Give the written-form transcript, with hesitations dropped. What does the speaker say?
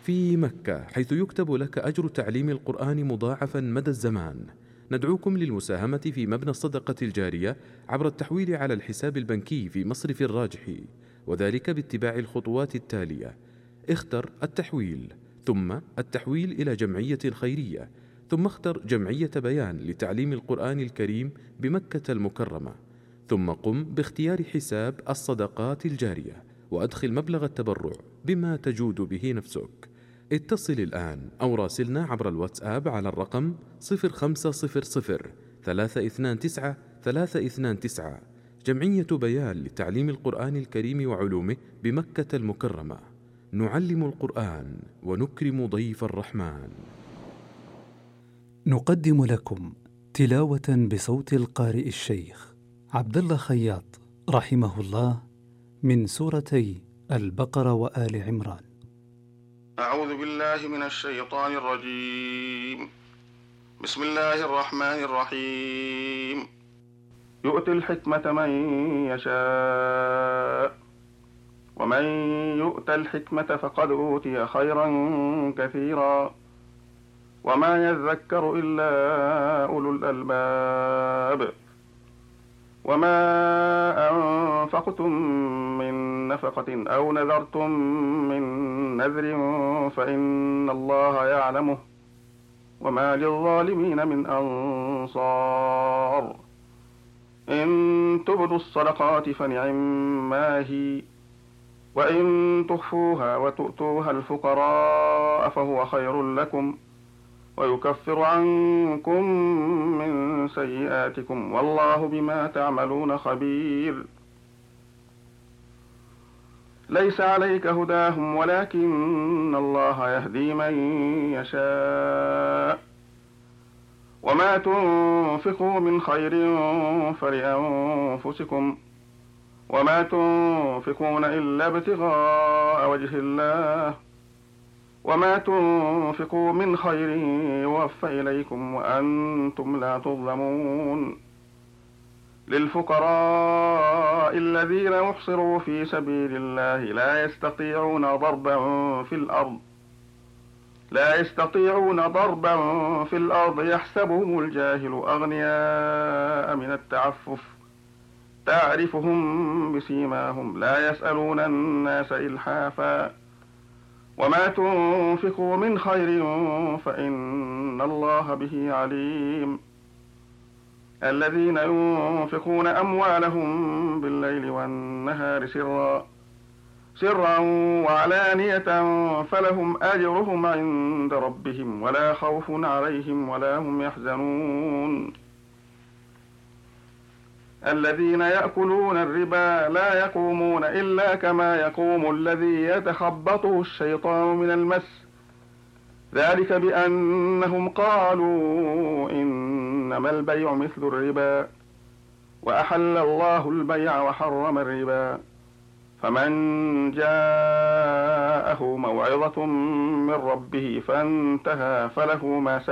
في مكة، حيث يكتب لك أجر تعليم القرآن مضاعفا مدى الزمان. ندعوكم للمساهمة في مبنى الصدقة الجارية عبر التحويل على الحساب البنكي في مصرف الراجحي، وذلك باتباع الخطوات التالية: اختر التحويل، ثم التحويل إلى جمعية خيرية، ثم اختر جمعية بيان لتعليم القرآن الكريم بمكة المكرمة، ثم قم باختيار حساب الصدقات الجارية وأدخل مبلغ التبرع بما تجود به نفسك. اتصل الآن أو راسلنا عبر الواتساب على الرقم 0500 329 329. جمعية بيان لتعليم القرآن الكريم وعلومه بمكة المكرمة. نعلم القرآن ونكرم ضيف الرحمن. نقدم لكم تلاوة بصوت القارئ الشيخ عبد الله خياط رحمه الله من سورتي البقرة وآل عمران. أعوذ بالله من الشيطان الرجيم. بسم الله الرحمن الرحيم. يؤتي الحكمة من يشاء، ومن يؤت الحكمة فقد أوتي خيرا كثيرا، وما يذكر إلا أولو الألباب. وما أنفقتم من نفقة أو نذرتم من نذر فإن الله يعلمه، وما للظالمين من أنصار. إن تبدوا الصدقات فنعما هي، وإن تخفوها وتؤتوها الفقراء فهو خير لكم، ويكفر عنكم من سيئاتكم، والله بما تعملون خبير. ليس عليك هداهم ولكن الله يهدي من يشاء، وما تنفقوا من خير فلأنفسكم، وما تنفقون إلا ابتغاء وجه الله، وما تنفقوا من خير يوفى إليكم وأنتم لا تظلمون. للفقراء الذين يحصروا في سبيل الله لا يستطيعون ضربا في الأرض يحسبهم الجاهل أغنياء من التعفف، تعرفهم بسيماهم لا يسألون الناس إلحافا، وما تنفقوا من خير فإن الله به عليم. الذين ينفقون أموالهم بالليل والنهار سرا وعلانية فلهم أجرهم عند ربهم ولا خوف عليهم ولا هم يحزنون. الذين يأكلون الربا لا يقومون إلا كما يقوم الذي يتخبطه الشيطان من المس، ذلك بأنهم قالوا إنما البيع مثل الربا، وأحل الله البيع وحرم الربا. فمن جاءه موعظة من ربه فانتهى فله ما سلف